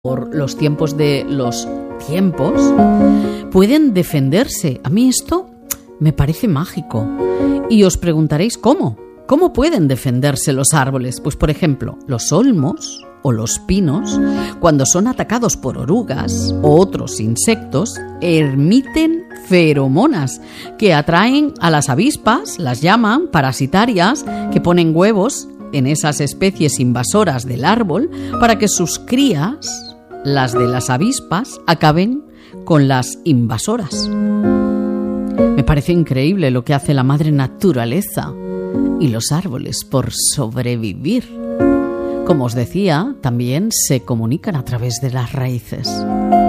por los tiempos de los tiempos, pueden defenderse. A mí esto me parece mágico. Y os preguntaréis, ¿cómo? ¿Cómo pueden defenderse los árboles? Pues, por ejemplo, los olmos o los pinos, cuando son atacados por orugas o otros insectos, emiten feromonas que atraen a las avispas, las llaman parasitarias, que ponen huevos en esas especies invasoras del árbol para que sus crías, las de las avispas, acaben con las invasoras. Me parece increíble lo que hace la madre naturaleza y los árboles por sobrevivir. Como os decía, también se comunican a través de las raíces.